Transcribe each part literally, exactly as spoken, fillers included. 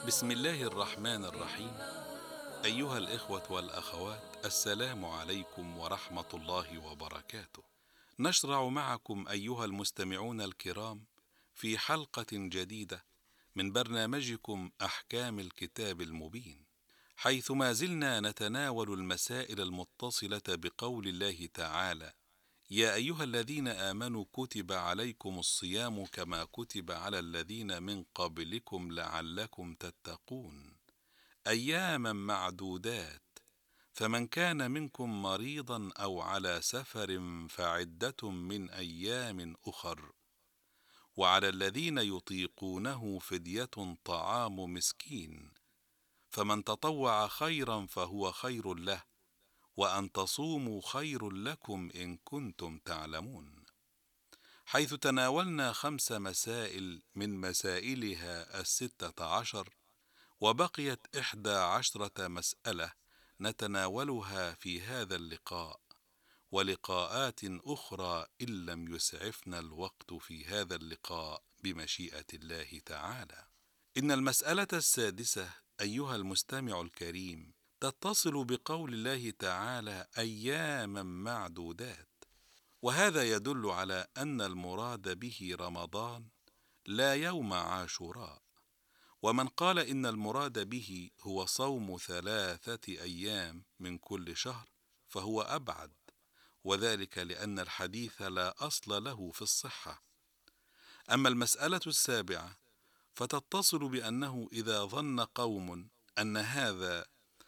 بسم الله الرحمن الرحيم. أيها الإخوة والأخوات، السلام عليكم ورحمة الله وبركاته. نشرع معكم أيها المستمعون الكرام في حلقة جديدة من برنامجكم أحكام الكتاب المبين، حيث ما زلنا نتناول المسائل المتصلة بقول الله تعالى: يا أيها الذين آمنوا كتب عليكم الصيام كما كتب على الذين من قبلكم لعلكم تتقون، أياما معدودات، فمن كان منكم مريضا أو على سفر فعدة من أيام أخر، وعلى الذين يطيقونه فدية طعام مسكين، فمن تطوع خيرا فهو خير له، وأن تصوموا خير لكم إن كنتم تعلمون. حيث تناولنا خمس مسائل من مسائلها الستة عشر، وبقيت إحدى عشرة مسألة نتناولها في هذا اللقاء، ولقاءات أخرى إن لم يسعفنا الوقت في هذا اللقاء بمشيئة الله تعالى. إن المسألة السادسة أيها المستمع الكريم تتصل بقول الله تعالى: أياما معدودات، وهذا يدل على أن المراد به رمضان لا يوم عاشوراء. ومن قال إن المراد به هو صوم ثلاثة أيام من كل شهر فهو أبعد، وذلك لأن الحديث لا أصل له في الصحة. أما المسألة السابعة فتتصل بأنه إذا ظن قوم أن هذا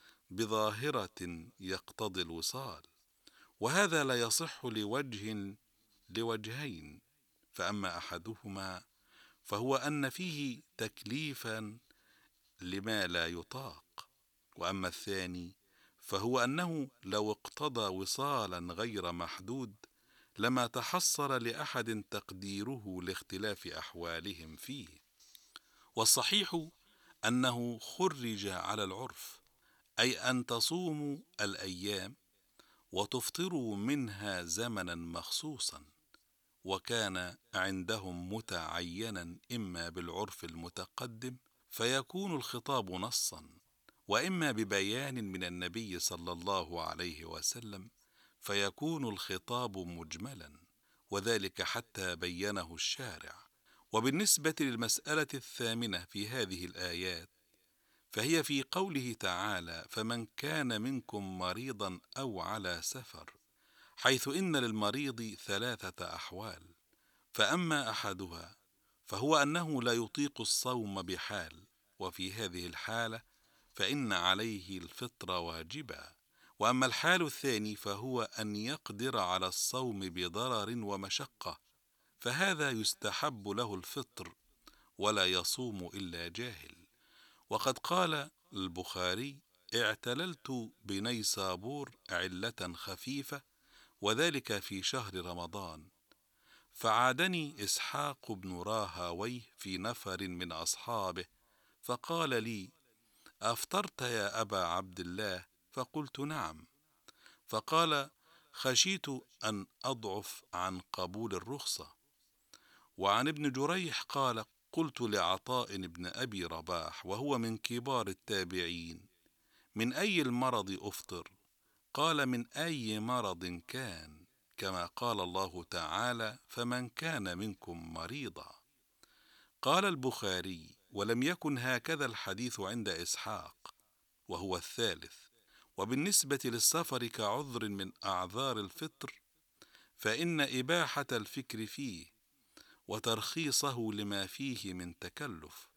بظاهرة يقتضي الوصال، وهذا لا يصح لوجه لوجهين، فأما أحدهما فهو أن فيه تكليفا لما لا يطاق، وأما الثاني فهو أنه لو اقتضى وصالا غير محدود لما تحصل لأحد تقديره لاختلاف أحوالهم فيه. والصحيح أنه خرج على العرف، أي أن تصوموا الأيام وتفطروا منها زمنا مخصوصا، وكان عندهم متعينا إما بالعرف المتقدم فيكون الخطاب نصا، وإما ببيان من النبي صلى الله عليه وسلم فيكون الخطاب مجملا، وذلك حتى بينه الشارع. وبالنسبة للمسألة الثامنة في هذه الآيات فهي في قوله تعالى: فمن كان منكم مريضا أو على سفر، حيث إن للمريض ثلاثة أحوال، فأما أحدها فهو أنه لا يطيق الصوم بحال، وفي هذه الحالة فإن عليه الفطر واجبا. وأما الحال الثاني فهو أن يقدر على الصوم بضرر ومشقة، فهذا يستحب له الفطر ولا يصوم إلا جاهل. وقد قال البخاري: اعتللت بنيسابور علة خفيفة، وذلك في شهر رمضان، فعادني إسحاق بن راهويه في نفر من أصحابه فقال لي: أفطرت يا أبا عبد الله؟ فقلت: نعم. فقال: خشيت أن أضعف عن قبول الرخصة. وعن ابن جريح قال: قلت لعطاء بن أبي رباح وهو من كبار التابعين: من أي المرض أفطر؟ قال: من أي مرض كان، كما قال الله تعالى: فمن كان منكم مريضا. قال البخاري: ولم يكن هكذا الحديث عند إسحاق، وهو الثالث. وبالنسبة للسفر كعذر من أعذار الفطر فإن إباحة الفكر فيه وترخيصه لما فيه من تكلف.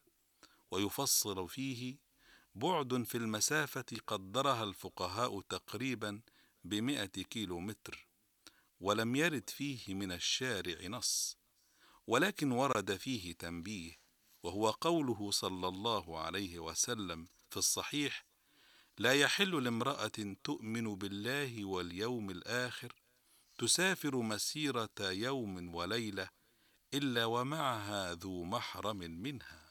ويفصل فيه بعد في المسافة قدرها الفقهاء تقريبا بمئة كيلو متر، ولم يرد فيه من الشارع نص، ولكن ورد فيه تنبيه، وهو قوله صلى الله عليه وسلم في الصحيح: لا يحل لامرأة تؤمن بالله واليوم الآخر تسافر مسيرة يوم وليلة إلا ومعها ذو محرم منها.